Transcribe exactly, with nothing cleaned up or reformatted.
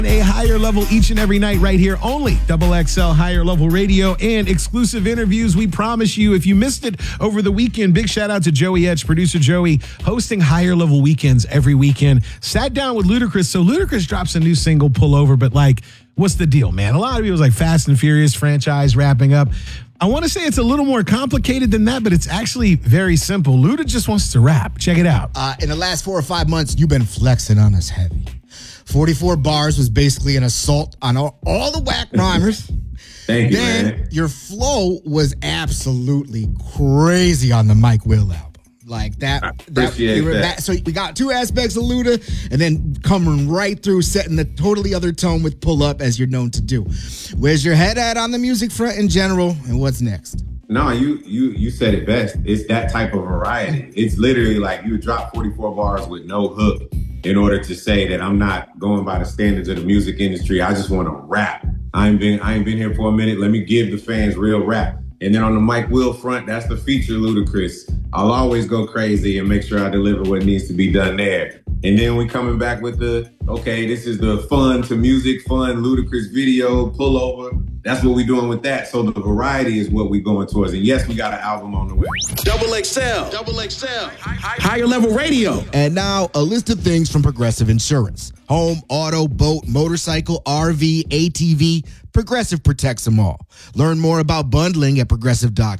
A higher level each and every night right here, only Double X L Higher Level Radio and exclusive interviews. We promise you, if you missed it over the weekend, big shout out to Joey Etch, producer Joey, hosting Higher Level Weekends every weekend. Sat down with Ludacris. So Ludacris drops a new single, Pull Over, but like, what's the deal, man? A lot of people like Fast and Furious franchise wrapping up. I want to say it's a little more complicated than that, but it's actually very simple. Luda just wants to rap. Check it out. Uh, in the last four or five months, you've been flexing on us heavy. forty-four bars was basically an assault on all, all the whack rhymers. Thank you, then man. Your flow was absolutely crazy on the Mike Will album. Like that. I appreciate that, that. that. So we got two aspects of Luda, and then coming right through, setting the totally other tone with Pull Up, as you're known to do. Where's your head at on the music front in general, and what's next? No, you you you said it best. It's that type of variety. It's literally like you drop forty-four bars with no hook in order to say that I'm not going by the standards of the music industry. I just want to rap. I ain't been I ain't been here for a minute. Let me give the fans real rap. And then on the Mike Will front, that's the feature Ludacris. I'll always go crazy and make sure I deliver what needs to be done there. And then we coming back with the, okay, this is the fun to music, fun Ludacris video, Pull Over. That's what we're doing with that. So the variety is what we're going towards. And yes, we got an album on the way. Double X L. Double X L. Higher Level Radio. And now a list of things from Progressive Insurance. Home, auto, boat, motorcycle, R V, A T V. Progressive protects them all. Learn more about bundling at progressive dot com.